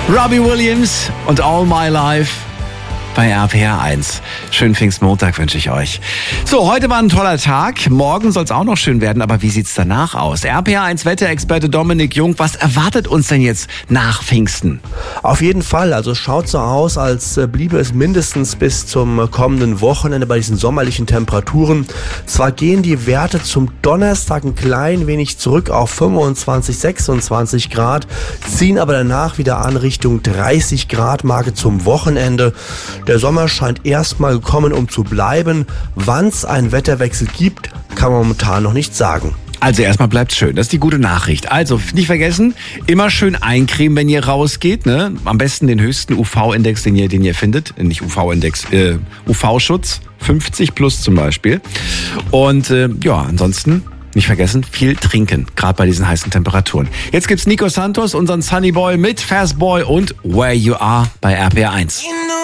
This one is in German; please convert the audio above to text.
Robbie Williams und All My Life bei RPR 1. Schönen Pfingstmontag wünsche ich euch. So, heute war ein toller Tag. Morgen soll es auch noch schön werden, aber wie sieht's danach aus? RPR 1 Wetterexperte Dominik Jung, was erwartet uns denn jetzt nach Pfingsten? Auf jeden Fall, also schaut so aus, als bliebe es mindestens bis zum kommenden Wochenende bei diesen sommerlichen Temperaturen. Zwar gehen die Werte zum Donnerstag ein klein wenig zurück auf 25, 26 Grad, ziehen aber danach wieder an Richtung 30 Grad Marke zum Wochenende. Der Sommer scheint erstmal gekommen, um zu bleiben. Wann es einen Wetterwechsel gibt, kann man momentan noch nicht sagen. Also erstmal bleibt's schön, das ist die gute Nachricht. Also nicht vergessen, immer schön eincremen, wenn ihr rausgeht. Ne? Am besten den höchsten UV-Index, den ihr findet. Nicht UV-Index, UV-Schutz, 50 plus zum Beispiel. Und ansonsten nicht vergessen, viel trinken, gerade bei diesen heißen Temperaturen. Jetzt gibt's Nico Santos, unseren Sunny Boy mit Fast Boy und Where You Are bei RPR 1.